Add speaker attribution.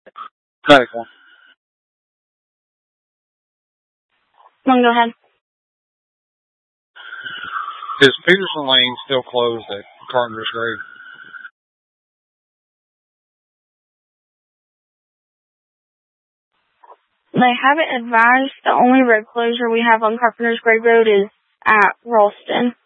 Speaker 1: Medical.
Speaker 2: Go ahead.
Speaker 1: Is Peterson Lane still closed at Carpenter's Grave?
Speaker 2: They haven't advised. The only road closure we have on Carpenter's Grave Road is at Ralston.